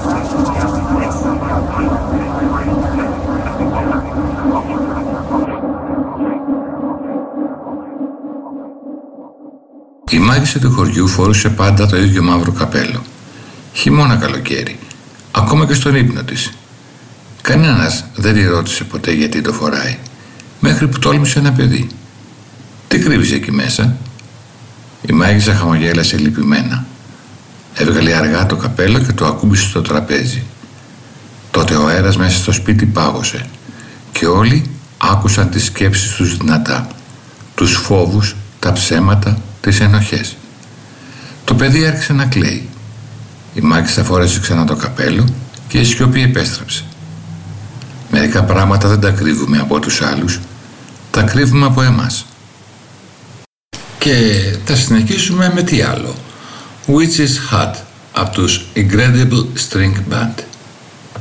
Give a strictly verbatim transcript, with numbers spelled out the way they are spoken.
Η μάγισσα του χωριού φορούσε πάντα το ίδιο μαύρο καπέλο. Χειμώνα καλοκαίρι, ακόμα και στον ύπνο της. Κανένας δεν τη ρώτησε ποτέ γιατί το φοράει, μέχρι που τόλμησε ένα παιδί. Τι κρύβεις εκεί μέσα? Η μάγισσα χαμογέλασε λυπημένα. Έβγαλε αργά το καπέλο και το ακούμπησε στο τραπέζι. Τότε ο αέρας μέσα στο σπίτι πάγωσε και όλοι άκουσαν τις σκέψεις τους δυνατά, τους φόβους, τα ψέματα, τις ενοχές. Το παιδί άρχισε να κλαίει. Η μάγισσα φόρεσε ξανά το καπέλο και η σιωπή επέστρεψε. Μερικά πράγματα δεν τα κρύβουμε από τους άλλους, τα κρύβουμε από εμάς. Και θα συνεχίσουμε με τι άλλο? Witch's Hat από τους Incredible String Band.